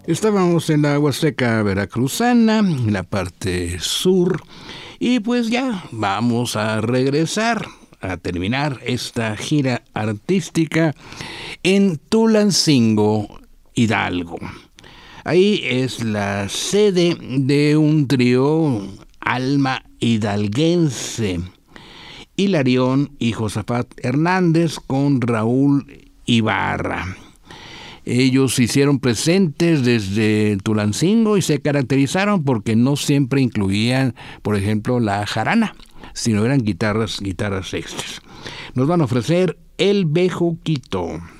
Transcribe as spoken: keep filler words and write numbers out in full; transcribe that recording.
Estábamos en la Huasteca veracruzana, en la parte sur, y pues ya vamos a regresar a terminar esta gira artística en Tulancingo, Hidalgo. Ahí es la sede de un trío alma hidalguense, Hilarión y Josafat Hernández con Raúl Ibarra. Ellos se hicieron presentes desde Tulancingo y se caracterizaron porque no siempre incluían, por ejemplo, la jarana, sino eran guitarras, guitarras extras. Nos van a ofrecer El Bejuquito.